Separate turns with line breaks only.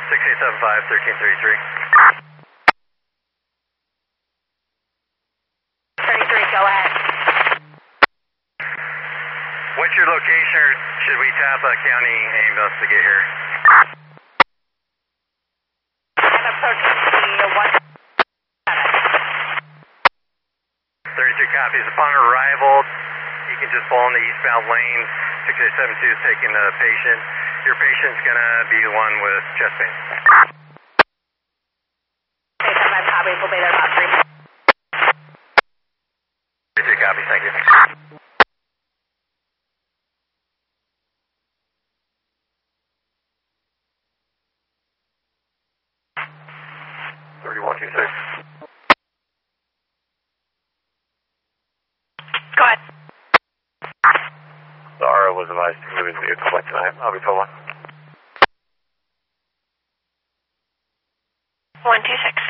6875 1333.
33, go ahead.
What's your location, or should we tap a county ambulance to get here?
I'm approaching the
32 copies. Upon arrival, you can just pull in the eastbound lane. 6872 is taking the patient. Your patient's going to be the one with chest pain.
My copies will be there about 3 minutes.
32 copies, thank you.
Go ahead.
The RO was advised to move his vehicle by tonight. I'll be told.
126.